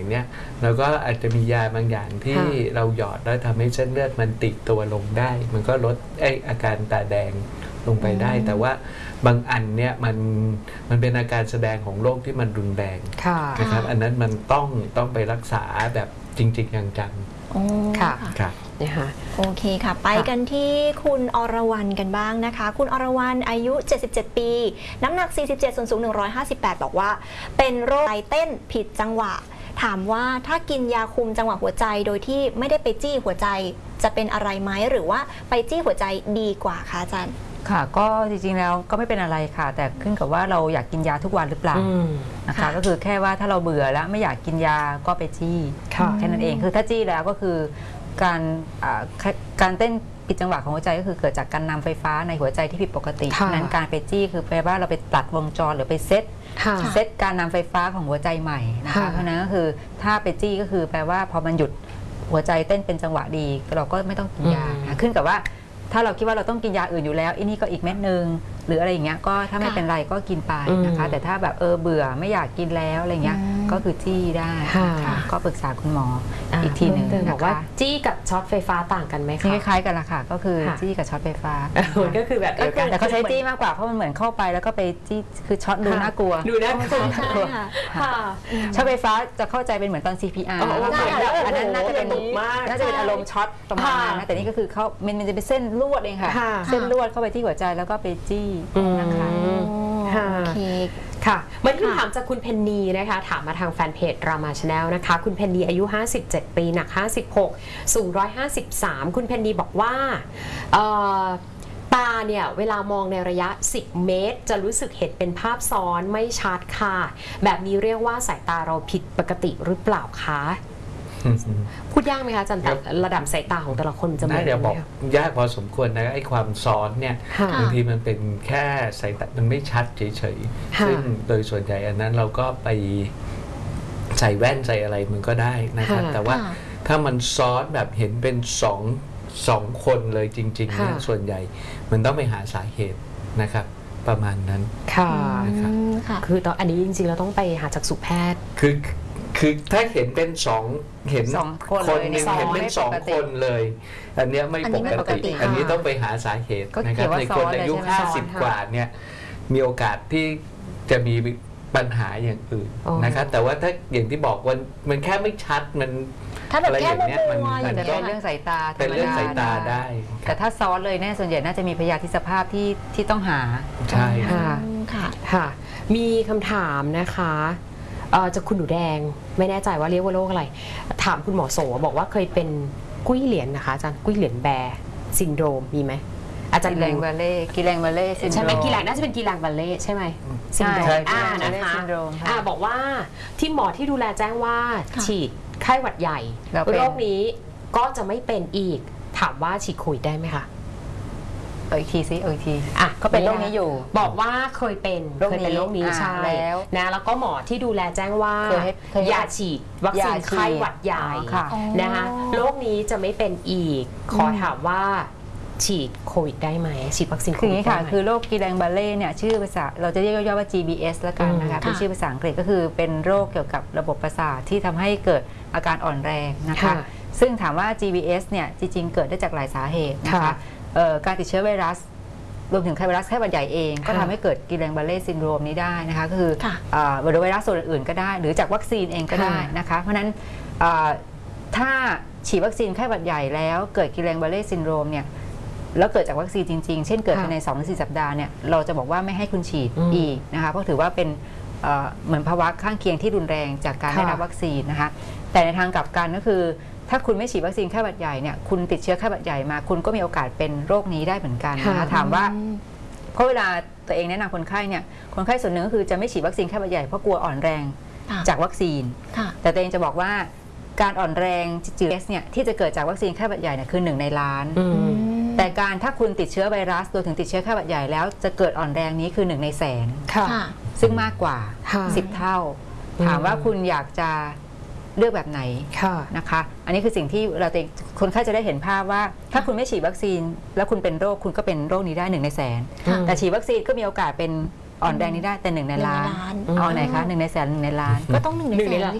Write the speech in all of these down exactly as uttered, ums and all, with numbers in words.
อย่างเนี้ยเราก็อาจจะมียาบางอย่างที่เราหยอดแล้วทำให้เส้นเลือดมันติดตัวลงได้มันก็ลดไออาการตาแดงลงไปได้แต่ว่าบางอันเนี่ยมันมันเป็นอาการแสดงของโรคที่มันรุนแรงนะครับอันนั้นมันต้องต้องไปรักษาแบบจริงๆจังๆค่ะครับนะคะโอเคค่ะไปกันที่คุณอรวรรณกันบ้างนะคะคุณอรวรรณอายุเจ็ดสิบเจ็ดปีน้ำหนักสี่สิบเจ็ดส่วนสูงหนึ่งร้อยห้าสิบแปดบอกว่าเป็นโรคใจเต้นผิดจังหวะถามว่าถ้ากินยาคุมจังหวะหัวใจโดยที่ไม่ได้ไปจี้หัวใจจะเป็นอะไรไหมหรือว่าไปจี้หัวใจดีกว่าคะอาจารย์ค่ะก็จริงๆแล้วก็ไม่เป็นอะไรค่ะแต่ขึ้นกับว่าเราอยากกินยาทุกวันหรือเปล่านะคะก็คือแค่ว่าถ้าเราเบื่อแล้วไม่อยากกินยาก็ไปจี้แค่นั้นเองคือถ้าจี้แล้วก็คือการการเต้นผิดจังหวะของหัวใจก็คือเกิดจากการนำไฟฟ้าในหัวใจที่ผิดปกตินั้นการไปจี้คือแปลว่าเราไปตัดวงจรหรือไปเซตเซตการนำไฟฟ้าของหัวใจใหม่นะคะเพราะนั้นก็คือถ้าไปจี้ก็คือแปลว่าพอมันหยุดหัวใจเต้นเป็นจังหวะดีเราก็ไม่ต้องกินยาขึ้นกับว่าถ้าเราคิดว่าเราต้องกินยาอื่นอยู่แล้วอันนี้ก็อีกเม็ดนึงหรืออะไรอย่างเงี้ยก็ถ้าไม่เป็นไรก็กินไปนะคะแต่ถ้าแบบเออเบื่อไม่อยากกินแล้วอะไรเงี้ยก็คือจี้ได้ก็ปรึกษาคุณหมออีกทีหนึ่งบอกว่าจี้กับช็อตไฟฟ้าต่างกันไหมคะคล้ายๆกันละค่ะก็คือจี้กับช็อตไฟฟ้าก็คือแบบแต่เขาใช้จี้มากกว่าเพราะมันเหมือนเข้าไปแล้วก็ไปจี้คือช็อตดูน่ากลัวดูน่ากลัวช็อตไฟฟ้าจะเข้าใจเป็นเหมือนตอน ซี พี อาร์ อันนั้นน่าจะเป็นน่าจะเป็นอารมณ์ช็อตประมาณนั้นนะแต่นี่ก็คือเขามันจะเป็นเส้นลวดเองค่ะเส้นลวดเข้าไปที่หัวใจแล้วก็ไปจี้นะคะโอเคค่ะมาที่คำถามจากคุณเพนนีนะคะถามมาทางแฟนเพจรามาชาแนลนะคะคุณเพนนีอายุห้าสิบเจ็ดปีหนักห้าสิบหกสูงหนึ่งร้อยห้าสิบสามคุณเพนนีบอกว่าตาเนี่ยเวลามองในระยะสิบเมตรจะรู้สึกเห็นเป็นภาพซ้อนไม่ชัดค่ะแบบนี้เรียกว่าสายตาเราผิดปกติหรือเปล่าคะพูดยากไหมคะอาจารย์ระดับสายตาของแต่ละคนจะไม่ได้บอกยากพอสมควรนะไอ้ความซ้อนเนี่ยบางทีมันเป็นแค่สายตามันไม่ชัดเฉยๆซึ่งโดยส่วนใหญ่อันนั้นเราก็ไปใส่แว่นใส่อะไรมันก็ได้นะครับแต่ว่าถ้ามันซ้อนแบบเห็นเป็นสองสองคนเลยจริงๆเนี่ยส่วนใหญ่มันต้องไปหาสาเหตุนะครับประมาณนั้นค่ะคือตอนอันนี้จริงๆเราต้องไปหาจักษุแพทย์คือคือถ้าเห็นเป็นสองเห็นคนหนึ่งเห็นเป็นสองคนเลยอันนี้ไม่ปกติอันนี้ต้องไปหาสาเหตุนะครับในคนอายุห้าสิบกว่าเนี่ยมีโอกาสที่จะมีปัญหาอย่างอื่นนะครับแต่ว่าถ้าอย่างที่บอกว่ามันแค่ไม่ชัดมันอะไรอย่างเงี้ยมันมันจะเป็นเรื่องสายตาเป็นเรื่องสายตาได้แต่ถ้าซ้อนเลยแน่ส่วนใหญ่น่าจะมีพยาธิสภาพที่ที่ต้องหาใช่ค่ะค่ะมีคำถามนะคะจะคุณหนูแดงไม่แน่ใจว่าเรียกว่าโรคอะไรถามคุณหมอโสบอกว่าเคยเป็นกุ้ยเหรียญนะคะอาจารย์กุ้ยเหรียญแบร์ซินโดรมมีไหมอาจารย์กีแรงวาเล่กีแรงวาเล่ใช่ไหมกีแรงน่าจะเป็นกีแรงวาเล่ใช่ไหมซินโดรมอ่านะคะอ่าบอกว่าที่หมอที่ดูแลแจ้งว่าฉีดไข้หวัดใหญ่โรคนี้ก็จะไม่เป็นอีกถามว่าฉีดโควิดได้ไหมคะเอออีกทีซิเอออีกทีอ่ะก็เป็นโรคนี้อยู่บอกว่าเคยเป็นเคยเป็นโรคนี้ใช่แล้วนะแล้วก็หมอที่ดูแลแจ้งว่าอย่าฉีดวัคซีนไข้หวัดใหญ่นะคะโรคนี้จะไม่เป็นอีกขอถามว่าฉีดโควิดได้ไหมฉีดวัคซีนโควิดได้ไหมค่ะคือโรคกีแรงบาเล่เนี่ยชื่อภาษาเราจะเรียกย่อว่า จี บี เอส ละกันนะคะเป็นชื่อภาษาอังกฤษก็คือเป็นโรคเกี่ยวกับระบบประสาทที่ทำให้เกิดอาการอ่อนแรงนะคะซึ่งถามว่า จี บี เอส เนี่ยจริงๆเกิดได้จากหลายสาเหตุนะคะการติดเชื้อไวรัสรวมถึงไข้ไวรัสไข้หวัดใหญ่เองก็ทำให้เกิดกีแรงบาเล่ซินโดรมนี้ได้นะคะก็คือไวรัสส่วนอื่นก็ได้หรือจากวัคซีนเองก็ได้นะคะเพราะฉะนั้นถ้าฉีดวัคซีนไข้หวัดใหญ่แล้วเกิดกีแรงบาเล่ซินโดรมเนี่ยแล้วเกิดจากวัคซีนจริงๆเช่นเกิดภายใน สองถึงสี่ สัปดาห์เนี่ยเราจะบอกว่าไม่ให้คุณฉีดอีกนะคะเพราะถือว่าเป็นเหมือนภาวะข้างเคียงที่รุนแรงจากการได้รับวัคซีนนะคะแต่ในทางกลับกันก็คือถ้าคุณไม่ฉีดวัคซีนไข้หวัดใหญ่เนี่ยคุณติดเชื้อไข้หวัดใหญ่มาคุณก็มีโอกาสเป็นโรคนี้ได้เหมือนกันนะคะถามว่าเพราะเวลาตัวเองแนะนำคนไข้เนี่ยคนไข้ส่วนหนึ่งก็คือจะไม่ฉีดวัคซีนไข้หวัดใหญ่เพราะกลัวอ่อนแรงจากวัคซีนแต่ตัวเองจะบอกว่าการอ่อนแรงจืดเนี่ยที่จะเกิดจากวัคซีนไข้หวัดใหญ่เนี่ยคือหนึ่งในล้านแต่การถ้าคุณติดเชื้อไวรัสโดยถึงติดเชื้อไข้หวัดใหญ่แล้วจะเกิดอ่อนแรงนี้คือหนึ่งในแสนซึ่งมากกว่าสิบเท่าถามว่าคุณอยากจะเลือกแบบไหนนะคะอันนี้คือสิ่งที่เราเองคนไข้จะได้เห็นภาพว่าถ้าคุณไม่ฉีดวัคซีนแล้วคุณเป็นโรคคุณก็เป็นโรคนี้ได้หนึ่งในแสนแต่ฉีดวัคซีนก็มีโอกาสเป็นอ่อนแรงนี้ได้แต่หนึ่งในล้านเอาไหนคะหนึ่งในแสนหนึ่งในล้านก็ต้องหนึ่งในแสน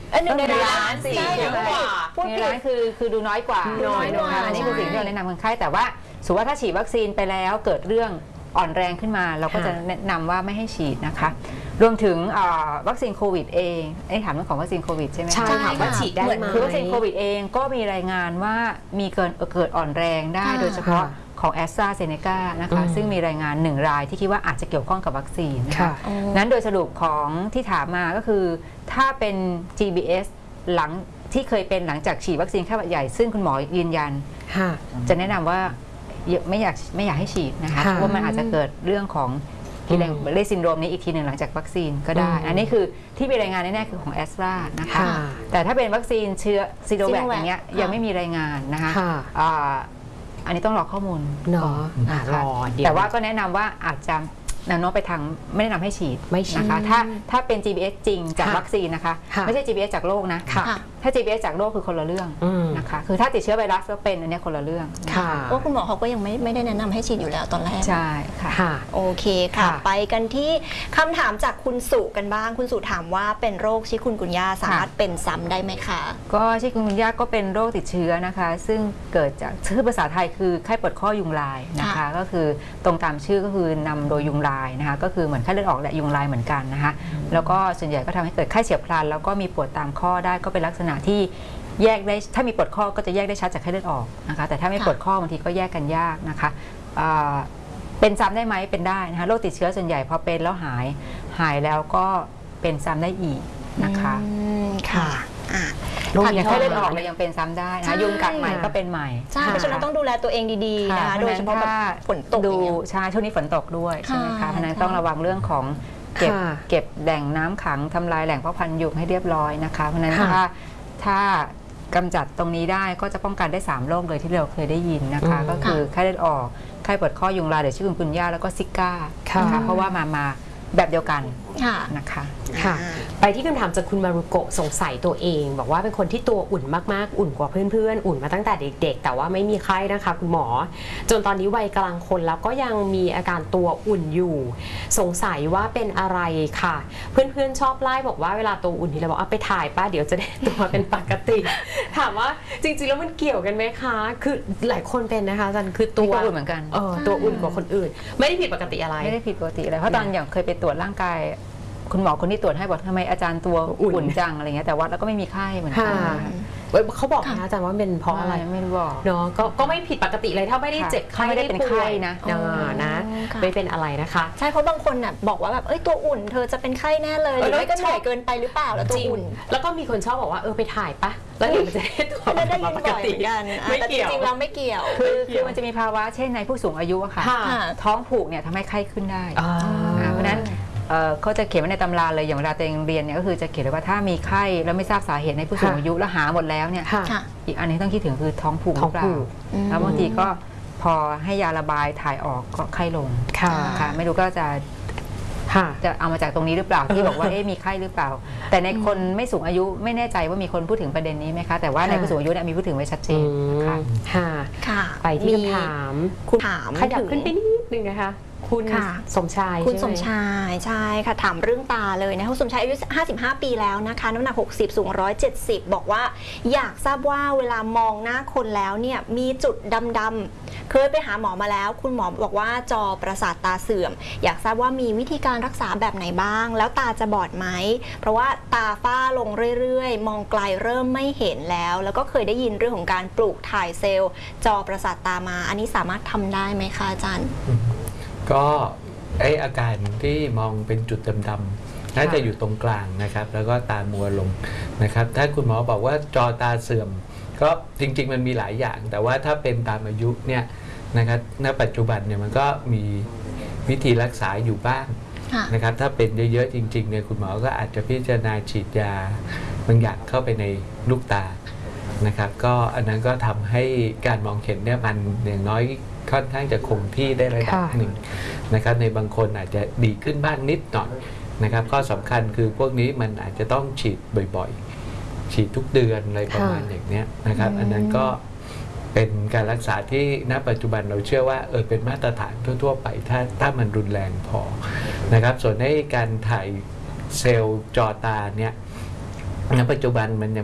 เอ้ยหนึ่งในล้านสี่ใช่เยอะกว่าพูดในผิร้าดนคือคือดูน้อยกว่าน้อยกว่าอันนี้คือใช่สิ่งที่เราแนะนำคนไข้แต่ว่าสมมติว่าถ้าฉีดวัคซีนไปแล้วเกิดเรื่องอ่อนแรงขึ้นมา เราก็จะแนะนำว่าไม่ให้ฉีดนะคะรวมถึงวัคซีนโควิดเองไอ้ถามเรื่องของวัคซีนโควิดใช่ไหมใช่ถามว่าฉีดได้ไหมคือวัคซีนโควิดเองก็มีรายงานว่ามีเกิดเกิดอ่อนแรงได้ค่ะโดยเฉพาะของแอสตราเซเนกานะคะอืมซึ่งมีรายงานหนึ่งรายที่คิดว่าอาจจะเกี่ยวข้องกับวัคซีนนะคะค่ะนั้นโดยสรุปของที่ถามมาก็คือถ้าเป็น จี บี เอส หลังที่เคยเป็นหลังจากฉีดวัคซีนไข้หวัดใหญ่ซึ่งคุณหมอยืนยันค่ะจะแนะนำว่าไม่อยากไม่อยากให้ฉีดนะคะค่ะเพราะว่ามันอาจจะเกิดเรื่องของทีเรอืมเรซินโดรมนี้อีกทีหนึ่งหลังจากวัคซีนก็ได้อืมอันนี้คือที่มีรายงานแน่ๆคือของแอสตรานะคะค่ะแต่ถ้าเป็นวัคซีนเชื้อซีโนแวค Sinovac อย่างเงี้ยค่ะยังไม่มีรายงานนะคะค่ะอ่าอันนี้ต้องรอข้อมูลเนาะก่อนนะรคะอเดี๋ยวแต่ว่าก็แนะนำว่าอาจจะแนวโน้มไปทางไม่แนะนำให้ฉีดไม่ฉีดนะคะถ้าถ้าเป็น จี บี เอส จริงจากค่ะวัคซีนนะคะค่ะไม่ใช่ จี บี เอส จากโรคนะค่ะถ้า จี บี เอส จากโรคคือคนละเรื่องอืมนะคะคือถ้าติดเชื้อไวรัสแล้วเป็นอันเนี้ยคนละเรื่องค่ะว่าคุณหมอเขาก็ยังไม่ไม่ได้แนะนำให้ฉีดอยู่แล้วตอนแรกใช่ค่ะค่ะโอเคค่ะค่ะไปกันที่คำถามจากคุณสุกันบ้าง คุณสุถามว่าเป็นโรคชิคุนกุนยาสามารถเป็นซ้ำได้ไหมคะก็ชิคุนกุนยาก็เป็นโรคติดเชื้อนะคะ ซึ่งเกิดจากชื่อภาษาไทยคือไข้ปวดข้อยุงลายนะคะค่ะก็คือตรงตามชื่อก็คือนำโดยยุงลายนะคะก็คือเหมือนไข้เลือดออกและยุงลายเหมือนกันนะคะแล้วก็ส่วนใหญ่ก็ทำให้เกิดไข้เฉียบพลันแล้วก็มีปวดตามข้อได้ก็เป็นลักษณะที่แยกได้ถ้ามีปวดข้อก็จะแยกได้ชัดจากไข้เลือดออกนะคะแต่ถ้าไม่ค่ะปวดข้อบางทีก็แยกกันยากนะคะอ่าเป็นซ้ำได้ไหมเป็นได้นะคะโรคติดเชื้อส่วนใหญ่พอเป็นแล้วหายหายแล้วก็เป็นซ้ำได้อีกนะคะอืมค่ะอ่ะโรคอย่างไข้เลือดออกค่ะเรายังเป็นซ้ำได้นะใช่คะยุงกัดใหม่ก็เป็นใหม่ใช่ค่ะเพราะฉะนั้นต้องดูแลตัวเองดีๆนะคะ โดยเฉพาะแบบฝนตกดูอย่างเงี้ยใช่ช่วงนี้ฝนตกด้วยใช่ไหมค่ะคะเพราะฉะนั้นต้องระวังเรื่องของเก็บค่ะเก็บแหล่งน้ำขังทำลายแหล่งเพาะพันธุ์ยุงให้เรียบร้อยนะคะเพราะฉะนั้นค่ะถ้าถ้ากำจัดตรงนี้ได้ก็จะป้องกันได้สามโรคเลยที่เราเคยได้ยินนะคะอืมก็คือไข้เลือดออกไข้ปวดข้อยุงลายหรือชิคุนกุนย่าแล้วก็ซิก้าค่ะนะคะเพราะว่ามามาแบบเดียวกันค่ะนะคะค่ะอ่าไปที่คำถามจากคุณมารุโกะสงสัยตัวเอง บอกว่าเป็นคนที่ตัวอุ่นมากๆ อุ่นกว่าเพื่อนๆ อุ่นมาตั้งแต่เด็กๆ แต่ว่าไม่มีไข้นะคะคุณหมอ จนตอนนี้วัยกลางคนแล้วก็ยังมีอาการตัวอุ่นอยู่ สงสัยว่าเป็นอะไรค่ะ เพื่อนๆชอบไล่บอกว่าเวลาตัวอุ่นทีเราบอกเอาไปถ่ายป้าเดี๋ยวจะได้ตัวเป็นปกติ ถามว่าจริงๆแล้วมันเกี่ยวกันไหมคะ คือหลายคนเป็นนะคะอาจารย์คือตัวนี่ก็อุ่นเหมือนกันเออตัวอุ่นกว่าคนอื่น ไม่ได้ผิดปกติอะไรไม่ได้ผิดปกติอะไรเพราะตอนอย่างเคยไปตรวจร่างกาย คุณหมอคนที่ตรวจให้บอกทำไมอาจารย์ตัวอุ่นอุ่นจังอะไรเงี้ยแต่วัดแล้วก็ไม่มีไข้เหมือนกัค่ะนเว้ยเขาบอกนะอาจารย์ว่าเป็นเพราะอะไรไม่รู้บอกเนาะก็ก็ไม่ผิดปกติเลยถ้าไม่ได้เจ็บไข้ไม่ได้เป็นไข้นะป่วยเออนะค่ะไม่เป็นอะไรนะคะใช่เพราะบางคนน่ะบอกว่าแบบเอ้ยตัวอุ่นเธอจะเป็นไข้แน่เลยหรือไม่ก็เหนื่อยเกินไปหรือเปล่าแล้วตัวจริงอุ่นแล้วก็มีคนชอบบอกว่าเออไปถ่ายปะแล้วเดี๋ยวมันจะได้ตัวได้ได้ยินปบ่กอยเหติมือนกันอ่ะไม่แต่จเกี่ยวริงๆเราไม่เกี่ยวคือคือมันจะมีภาวะเช่นในผู้สูงอายุอะค่ะค่ะค่ะท้องผูกเนี่ยทำให้ไข้ขึ้นได้อ่าอ่าเพราะฉะนั้นเอ่อเขาจะเขียนไว้ในตำราเลยอย่างเวลาตัวเองเรียนเนี่ยก็คือจะเขียนเลยว่าถ้ามีไข้แล้วไม่ทราบสาเหตุในผู้สูงอายุแล้วหาหมดแล้วเนี่ยค่ะค่ะอีกอันนี้ต้องคิดถึงคือท้องผูกหท้รือ อง เปล่าผูกอืมแล้วบางทีก็พอให้ยาระบายถ่ายออกก็ไข้ลงค่ะค่ะไม่รู้ก็จะค่ะจะเอามาจากตรงนี้หรือเปล่าที่บอกว่าเอ๊ะมีไข้หรือเปล่า แต่ในคนไม่สูงอายุไม่แน่ใจว่ามีคนพูดถึงประเด็นนี้ไหมคะแต่ว่าในค่ะผู้สูงอายุเนี่ยมีพูดถึงไว้ชัดเจอืนค่ะมค่ะค่ะไปที่มีคำถามคุณถามขยับถึงขึ้นไปนิดนึงนะคะ คุณค่ะสมชายคุณใช่สไหมชายใช่ค่ะถามเรื่องตาเลยนะคุณสมชายอายุห้าสิบห้าปีแล้วนะคะน้ำหนักหกสิบสูงหนึ่งร้อยเจ็ดสิบบอกว่าอยากทราบว่าเวลามองหน้าคนแล้วเนี่ยมีจุดดำๆเคยไปหาหมอมาแล้ว คุณหมอบอกว่าจอประสาทตาเสื่อม อยากทราบว่ามีวิธีการรักษาแบบไหนบ้าง แล้วตาจะบอดไหมเพราะว่าตาฝ้าลงเรื่อยๆ มองไกลเริ่มไม่เห็นแล้ว แล้วก็เคยได้ยินเรื่องของการปลูกถ่ายเซลล์จอประสาทตามา อันนี้สามารถทำได้ไหมคะอาจารย์ก็ไออาการที่มองเป็นจุดดำๆน่าจะอยู่ตรงกลางนะครับ แล้วก็ตามัวลงนะครับ ถ้าคุณหมอบอกว่าจอตาเสื่อม ก็จริงๆมันมีหลายอย่าง แต่ว่าถ้าเป็นตามอายุเนี่ยนะครับณปัจจุบันเนี่ยมันก็มีวิธีรักษาอยู่บ้างค่ะนะครับ ถ้าเป็นเยอะๆจริงๆเนี่ยคุณหมอก็อาจจะพิจารณาฉีดยาบางอย่างเข้าไปในลูกตานะครับ ก็อันนั้นก็ทำให้การมองเห็นเนี่ยมันอย่างน้อยค่อนข้างจะคงที่ได้ระดับค่ะหนึ่งนะครับในบางคนอาจจะดีขึ้นบ้างนิดหน่อยนะครับข้อสำคัญคือพวกนี้มันอาจจะต้องฉีดบ่อยๆ ฉีดทุกเดือนอะไรประมาณอย่างเนี้ยนะครับ อันนั้นก็เป็นการรักษาที่ณปัจจุบันเราเชื่อว่าเออเป็นมาตรฐานทั่วๆไปถ้าถ้ามันรุนแรงพอนะครับส่วนในการถ่ายเซลล์จอตาเนี่ยณปัจจุบันมันยัง